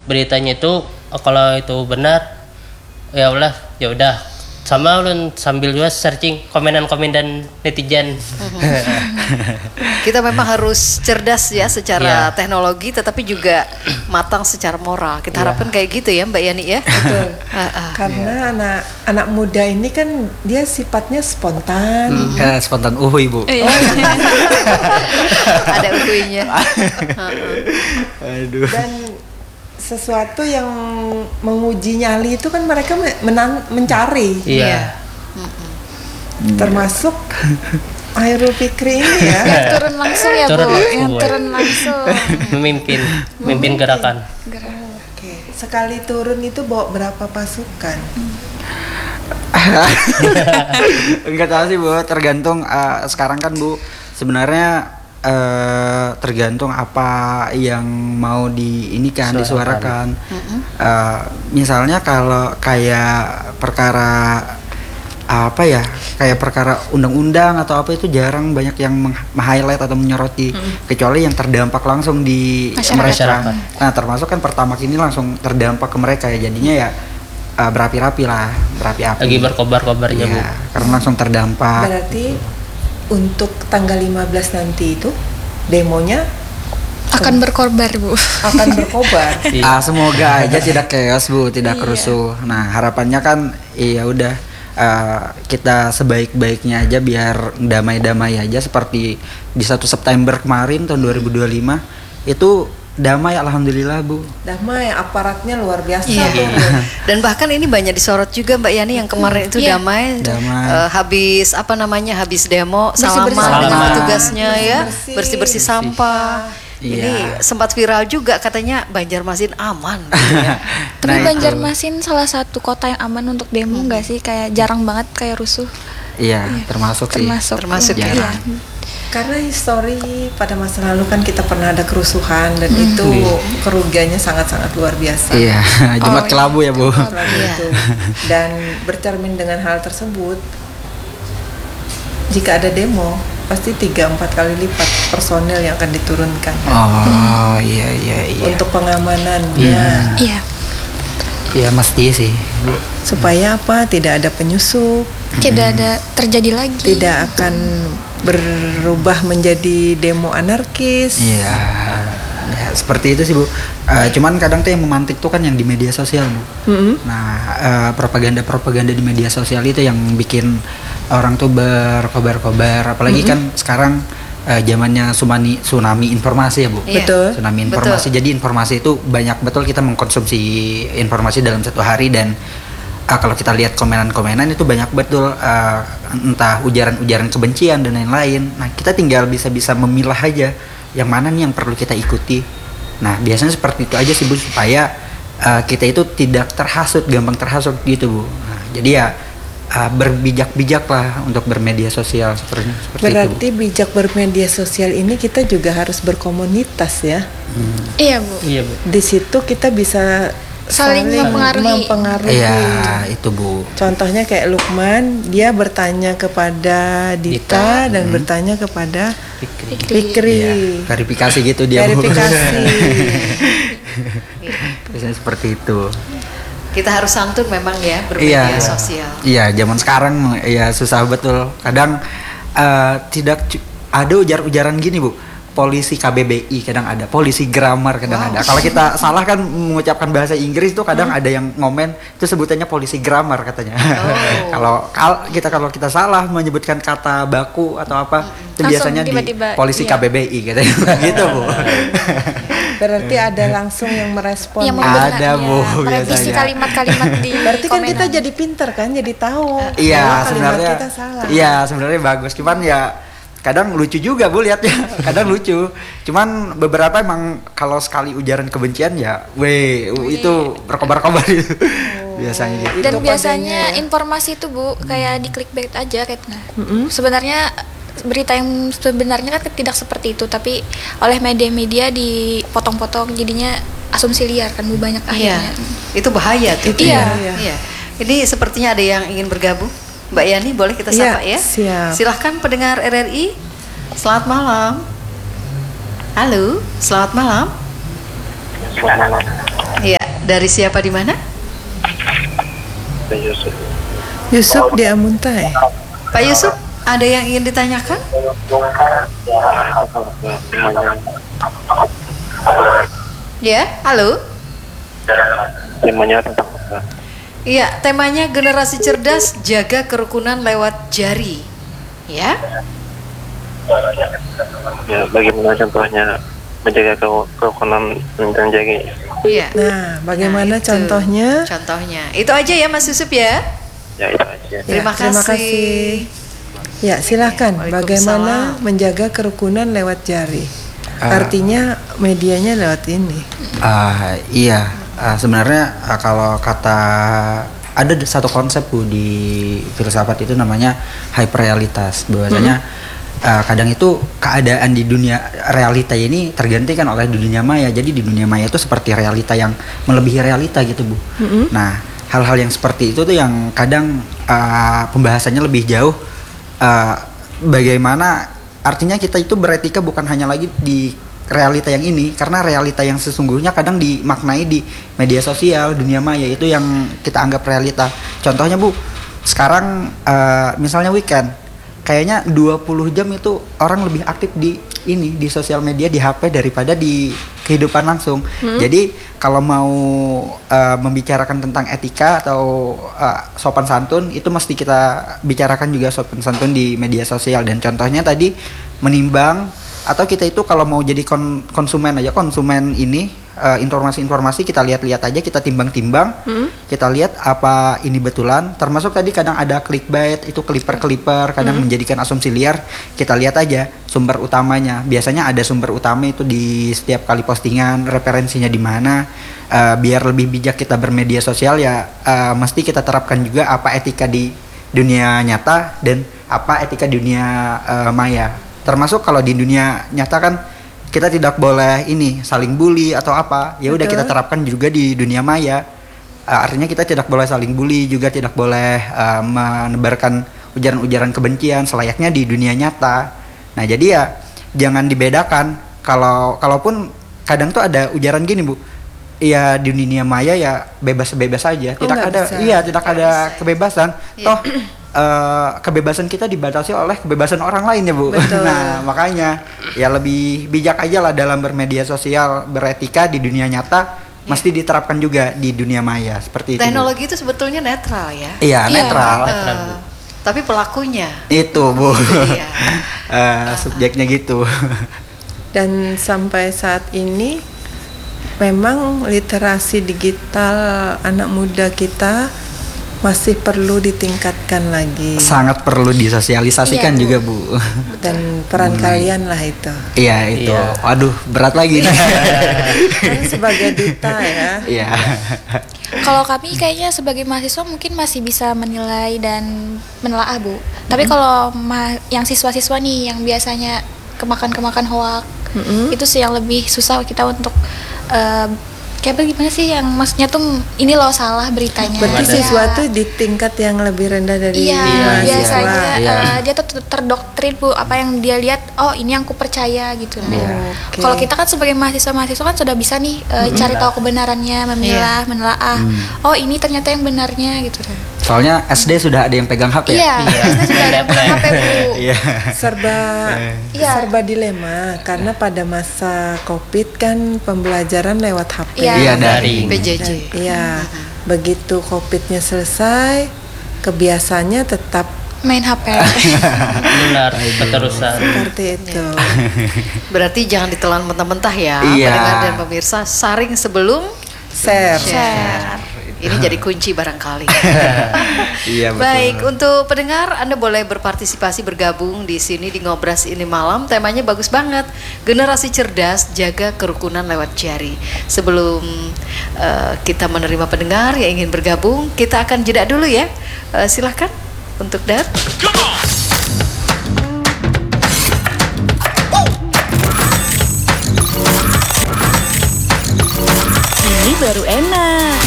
beritanya itu kalau itu benar ya udah sama ulun sambil juga searching komenan netizen. Kita memang harus cerdas ya secara teknologi, tetapi juga matang secara moral. Kita harapkan kayak gitu ya Mbak Yani ya. Betul. Karena anak muda ini kan dia sifatnya spontan. Spontan uhuy Bu. Ada uhuinya. Aduh. Dan sesuatu yang menguji nyali itu kan mereka mencari. Iya. Termasuk Hairul Fikri ini ya. Yang turun langsung ya Turun Bu, langsung, yang Bu. turun langsung. memimpin gerakan. Oke. Sekali turun itu bawa berapa pasukan? Enggak tahu sih Bu, tergantung sekarang kan Bu sebenarnya tergantung apa yang mau disuarakan. Misalnya kalau kayak perkara apa ya, kayak perkara undang-undang atau apa itu jarang banyak yang meng-highlight atau menyoroti, kecuali yang terdampak langsung di mereka. Nah termasuk kan Pertamax ini langsung terdampak ke mereka ya, jadinya ya berapi-api. Lagi berkobar-kobarnya Bu. Karena langsung terdampak. Berarti untuk tanggal 15 nanti itu demonya Akan berkorbar Bu. akan berkobar. Semoga aja tidak chaos Bu, tidak kerusuh. Nah harapannya kan ya udah kita sebaik-baiknya aja biar damai-damai aja, seperti di 1 September kemarin tahun 2025 itu damai alhamdulillah Bu. Damai, aparatnya luar biasa. Dan bahkan ini banyak disorot juga Mbak Yani yang kemarin itu damai. Habis habis demo salaman dengan petugasnya ya, bersih-bersih sampah. Ini sempat viral juga katanya Banjarmasin aman. Tapi Banjarmasin salah satu kota yang aman untuk demo nggak sih? Kayak jarang banget kayak rusuh. Iya, termasuk ya. Karena histori pada masa lalu kan kita pernah ada kerusuhan dan itu kerugiannya sangat-sangat luar biasa. Iya, Jumat Kelabu ya Bu. Itu. Dan bercermin dengan hal tersebut, jika ada demo pasti 3-4 kali lipat personel yang akan diturunkan. Oh iya. Untuk pengamanan. Iya. Iya mesti sih Bu. Supaya apa? Tidak ada penyusup. Tidak ada terjadi lagi. Tidak akan berubah menjadi demo anarkis. Iya. Ya, seperti itu sih Bu. Cuman kadang tuh yang memantik tuh kan yang di media sosial Bu. Nah propaganda di media sosial itu yang bikin orang tuh berkobar-kobar. Apalagi kan sekarang zamannya tsunami informasi ya Bu. Betul. Tsunami informasi. Jadi informasi itu banyak betul, kita mengkonsumsi informasi dalam satu hari, dan kalau kita lihat komenan-komenan itu banyak betul entah ujaran-ujaran kebencian dan lain-lain. Nah kita tinggal bisa memilah aja yang mana nih yang perlu kita ikuti. Nah biasanya seperti itu aja sih Bu, supaya kita itu tidak gampang terhasut gitu Bu. Nah, jadi ya berbijak-bijak lah untuk bermedia sosial seperti Berarti itu. bijak bermedia sosial ini kita juga harus berkomunitas ya. Iya Bu. Iya Bu. Di situ kita bisa Saling mempengaruhi. Iya itu Bu. Contohnya kayak Lukman, dia bertanya kepada Dita dan bertanya kepada Fikri. Iya, verifikasi gitu dia Bu. Verifikasi. Biasanya seperti itu. Kita harus santun memang ya bermedia sosial. Iya, zaman sekarang ya susah betul. Kadang tidak ada ujar-ujaran gini Bu. Polisi KBBI kadang ada, polisi grammar kadang ada. Kalau kita salah kan mengucapkan bahasa Inggris tuh kadang ada yang ngomen itu sebutannya polisi grammar katanya. Kalau kita salah menyebutkan kata baku atau apa itu langsung biasanya tiba-tiba, di polisi KBBI katanya. Gitu Bu. Berarti ada langsung yang merespon. Yang Ada Bu merevisi biasanya. kalimat-kalimat di Berarti kan komenan. kita jadi pinter kan, jadi tahu. Iya bahwa kalimat sebenarnya. kita salah. Iya sebenarnya bagus. Cuman ya kadang lucu juga Bu lihatnya. Kadang lucu. Cuman beberapa emang kalau sekali ujaran kebencian ya, itu berkobar-kobar itu. Biasanya gitu. Dan Itu biasanya kodenya. informasi itu Bu kayak di clickbait aja kayak sebenarnya berita yang sebenarnya kan tidak seperti itu, tapi oleh media-media dipotong-potong jadinya asumsi liar kan Bu banyak Iya. akhirnya. Itu bahaya tuh. Iya. Iya. Ini sepertinya ada yang ingin bergabung. Mbak Yani boleh kita sapa ya? Siap. Silahkan pendengar RRI. Selamat malam. Halo, selamat malam. Iya, Dari siapa di mana? Yusuf di Amuntai. Pak Yusuf, ada yang ingin ditanyakan? Ya, halo. Temanya tentang apa? Iya, temanya generasi cerdas jaga kerukunan lewat jari. Ya. Ya, bagaimana contohnya menjaga kerukunan dan jari? Iya. Nah, bagaimana Nah, itu contohnya? Contohnya. Itu aja ya Mas Yusuf ya. Ya, itu aja. Terima terima kasih. kasih. Ya, silakan. Waalaikumsalam. Bagaimana menjaga kerukunan lewat jari? Artinya medianya lewat ini. Iya, sebenarnya kalau kata ada satu konsep Bu di filsafat itu namanya hyperrealitas. Bahwasanya kadang itu keadaan di dunia realita ini tergantikan oleh dunia maya. Jadi di dunia maya itu seperti realita yang melebihi realita gitu Bu. Nah, hal-hal yang seperti itu tuh yang kadang pembahasannya lebih jauh. Bagaimana artinya kita itu beretika bukan hanya lagi di realita yang ini, karena realita yang sesungguhnya kadang dimaknai di media sosial, dunia maya itu yang kita anggap realita. Contohnya Bu, sekarang misalnya weekend, kayaknya 20 jam itu orang lebih aktif di sosial media, di HP daripada di kehidupan langsung. Jadi kalau mau membicarakan tentang etika atau sopan santun, itu mesti kita bicarakan juga sopan santun di media sosial. Dan contohnya tadi menimbang, atau kita itu kalau mau jadi konsumen ini informasi-informasi kita lihat-lihat aja, kita timbang-timbang, kita lihat apa ini betulan. Termasuk tadi kadang ada clickbait, itu keliper-keliper, kadang menjadikan asumsi liar. Kita lihat aja sumber utamanya. Biasanya ada sumber utama itu di setiap kali postingan, referensinya di mana. Biar lebih bijak kita bermedia sosial ya, mesti kita terapkan juga apa etika di dunia nyata dan apa etika di dunia maya. Termasuk kalau di dunia nyata kan kita tidak boleh saling bully atau apa. Ya udah kita terapkan juga di dunia maya. Artinya kita tidak boleh saling bully, juga tidak boleh menebarkan ujaran-ujaran kebencian selayaknya di dunia nyata. Nah, jadi ya jangan dibedakan. Kalaupun kadang tuh ada ujaran gini, Bu. Ya di dunia maya ya bebas-bebas saja. Tidak ada kebebasan. Toh kebebasan kita dibatasi oleh kebebasan orang lain ya Bu. Betul. Nah makanya ya lebih bijak aja lah dalam bermedia sosial, beretika di dunia nyata, mesti diterapkan juga di dunia maya seperti itu. Teknologi itu sebetulnya netral ya. Iya netral. Tapi pelakunya Itu Bu. Iya. Subjeknya gitu. Dan sampai saat ini memang literasi digital anak muda kita masih perlu ditingkatkan lagi. Sangat perlu disosialisasikan juga Bu. Dan peran kalian lah itu. Iya itu. Waduh berat lagi nih. Kan sebagai duta ya. Iya. Kalau kami kayaknya sebagai mahasiswa mungkin masih bisa menilai dan menelaah Bu. Tapi kalau yang siswa-siswa nih yang biasanya kemakan hoak, itu sih yang lebih susah kita untuk kayak bagaimana sih yang maksudnya tuh ini loh salah beritanya. Berarti siswa tuh di tingkat yang lebih rendah dari Iya, biasanya mahasiswa. dia tuh terdoktrin Bu, apa yang dia lihat, oh ini yang ku percaya gitu. Oke. Kalau kita kan sebagai mahasiswa kan sudah bisa nih cari tahu kebenarannya, memilah, menelaah. Oh ini ternyata yang benarnya gitu. Soalnya SD sudah ada yang pegang HP ya. Iya, sudah ada pegang HP Bu. Iya. serba dilema karena pada masa Covid kan pembelajaran lewat HP. Iya, daring. PJJ. Iya, begitu Covid-nya selesai, kebiasaannya tetap Main HP. Benar, keterusan. seperti itu. Berarti jangan ditelan mentah-mentah ya, Iya. pendengar dan pemirsa. Saring sebelum Share. Ini jadi kunci barangkali. Iya betul. Baik, untuk pendengar Anda boleh berpartisipasi bergabung di sini di Ngobras ini malam. Temanya bagus banget. Generasi cerdas jaga kerukunan lewat jari. Sebelum kita menerima pendengar yang ingin bergabung, kita akan jeda dulu ya. Silahkan untuk Dat. Ini baru enak.